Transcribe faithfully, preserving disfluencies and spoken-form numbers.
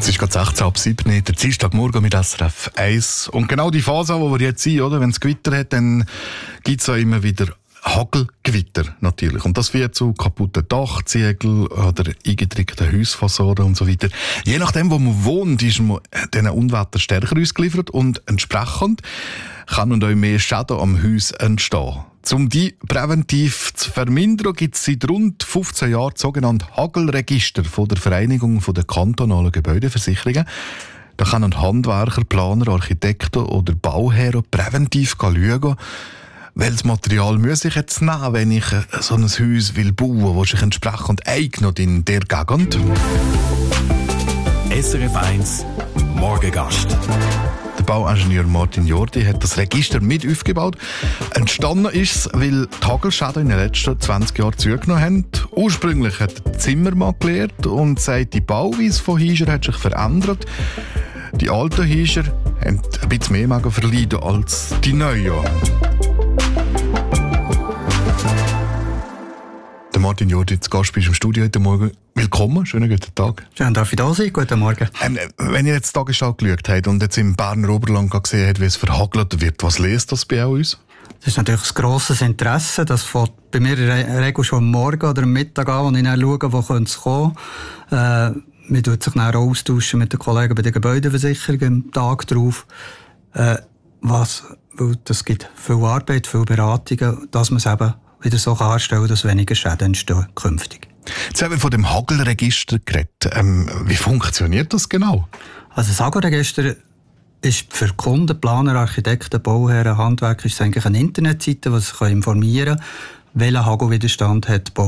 ist gerade sechzehn ab sieben, der Dienstagmorgen mit S R F eins. Und genau die Phase, wo wir jetzt sind, oder? Wenn es Gewitter hat, dann gibt es auch immer wieder Hagelgewitter natürlich. Und das führt zu kaputten Dachziegeln oder eingedrückten Hausfassaden und so weiter. Je nachdem, wo man wohnt, ist man diesen Unwetter stärker ausgeliefert und entsprechend kann und auch mehr Schäden am Haus entstehen. Um die präventiv zu vermindern, gibt es seit rund fünfzehn Jahren das sogenannte Hagelregister von der Vereinigung der kantonalen Gebäudeversicherungen. Da können Handwerker, Planer, Architekten oder Bauherren präventiv schauen, welches Material muss ich jetzt nehmen, wenn ich so ein Haus will bauen, das sich entsprechend eignet in der Gegend. S R F eins Morgengast. Der Bauingenieur Martin Jordi hat das Register mit aufgebaut. Entstanden ist es, weil die Hagelschäden in den letzten zwanzig Jahren zugenommen haben. Ursprünglich hat der Zimmermann gelehrt und sagt, die Bauweise von Häusern hat sich verändert. Die alten Häuser haben ein bisschen mehr Magen verleiden als die neuen. Der Martin Jordi, zu Gast bist im Studio heute Morgen. Willkommen, schönen guten Tag. Schön, darf ich da sein? Guten Morgen. Ähm, wenn ihr jetzt die Tagesschau geschaut habt und jetzt im Berner Oberland gesehen habt, wie es verhagelt wird, was lest das bei uns? Das ist natürlich ein grosses Interesse. Das fängt bei mir in der Regel schon am Morgen oder am Mittag an, wo ich dann schaue, wo könnte es kommen. Äh, man tut sich dann auch austauschen mit den Kollegen bei der Gebäudeversicherung am Tag drauf. Äh, was, weil das gibt viel Arbeit, viel Beratungen, dass man es eben wieder so anstellen kann, dass weniger Schäden entstehen künftig. Jetzt haben wir von dem Hagelregister geredet. Ähm, wie funktioniert das genau? Also das Hagelregister ist für Kunden, Planer, Architekten, Bauherren, Handwerker ist eigentlich eine Internetseite, die sich informieren kann, welchen Hagelwiderstand hat die